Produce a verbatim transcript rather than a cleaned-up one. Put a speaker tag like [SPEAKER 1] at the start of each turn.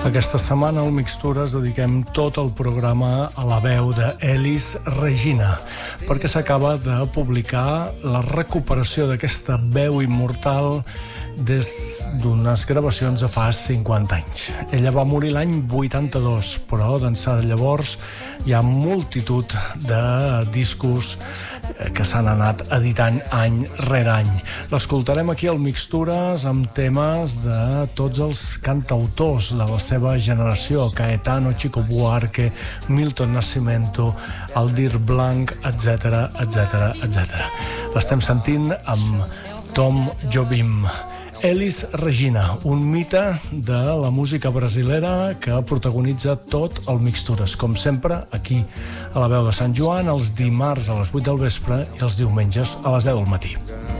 [SPEAKER 1] Aquesta setmana al Mixtures dediquem tot el programa a la veu d'Elis Regina, perquè s'acaba de publicar la recuperació d'aquesta veu immortal des d'unes gravacions de fa cinquanta anys. Ella va morir l'any vuitanta-dos, però d'ençà de llavors hi ha multitud de discos que s'han anat editant any rere any. L'escoltarem aquí al Mixtures amb temes de tots els cantautors de la seva generació: Caetano, Chico Buarque, Milton Nascimento, Aldir Blanc, etcètera, etcètera, etcètera. L'estem sentint amb Tom Jobim. Elis Regina, un mite de la música brasilera que protagonitza tot el Mixtures, com sempre, aquí a la veu de Sant Joan, els dimarts a les vuit del vespre i els diumenges a les deu del matí.